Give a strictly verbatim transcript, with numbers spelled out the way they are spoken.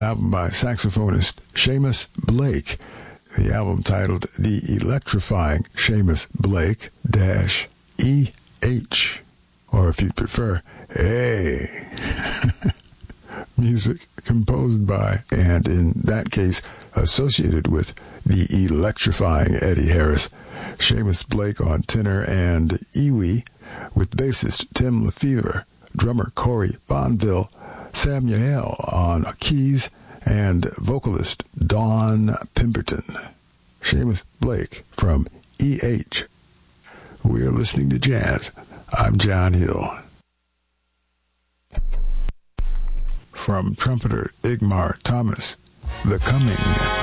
Album by saxophonist Seamus Blake. The album titled The Electrifying Seamus Blake dash E H, or if you'd prefer, A. Music composed by, and in that case, associated with, the electrifying Eddie Harris. Seamus Blake on tenor and Iwi, with bassist Tim Lefevre, drummer Corey Bonville, Samuel on keys, and vocalist Dawn Pemberton. Seamus Blake from E H. We're listening to jazz. I'm John Hill. From trumpeter Igmar Thomas, The Coming.